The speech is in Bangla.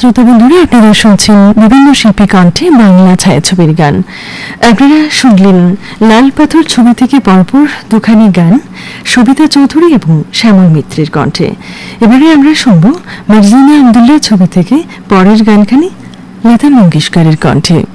শ্রোতা বন্ধুরা, আপনারা শুনছেন বিভিন্ন শিল্পী কণ্ঠে বাংলা ছায়াছবির গান। আপনারা শুনলেন লাল পাথর ছবি থেকে পরপর দুখানি গান সবিতা চৌধুরী এবং শ্যামল মিত্রের কণ্ঠে। এবারে আমরা শুনব মার্জিনা আব্দুল্লাহ ছবি থেকে পরের গানখানি লতা মঙ্গেশকরের কণ্ঠে।